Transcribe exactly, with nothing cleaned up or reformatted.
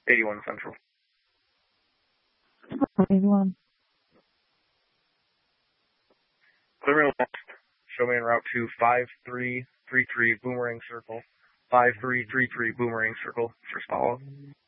eighty-one Central. eighty-one. Clear left. Show me en route to five three three three Boomerang Circle. five three three three Boomerang Circle. First follow.